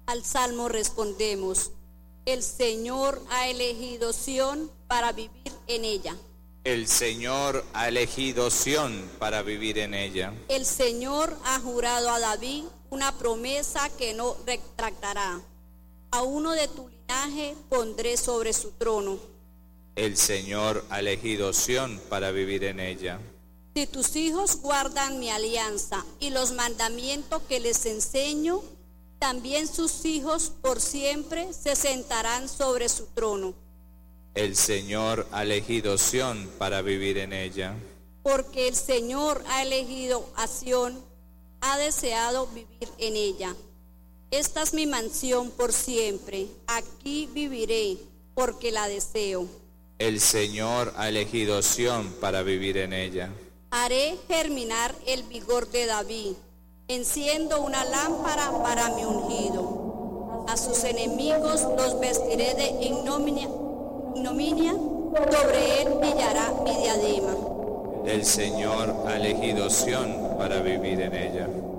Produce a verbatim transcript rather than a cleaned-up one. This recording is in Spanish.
Al salmo respondemos: el Señor ha elegido Sión para vivir en ella. El Señor ha elegido Sión para vivir en ella. El Señor ha jurado a David una promesa que no retractará. A uno de tu linaje pondré sobre su trono. El Señor ha elegido Sión para vivir en ella. Si tus hijos guardan mi alianza y los mandamientos que les enseño, también sus hijos por siempre se sentarán sobre su trono. El Señor ha elegido Sión para vivir en ella. Porque el Señor ha elegido a Sión, ha deseado vivir en ella. Esta es mi mansión por siempre, aquí viviré, porque la deseo. El Señor ha elegido Sión para vivir en ella. Haré germinar el vigor de David, enciendo una lámpara para mi ungido. A sus enemigos los vestiré de ignominia, ignominia, sobre él brillará mi diadema. El Señor ha elegido Sión para vivir en ella.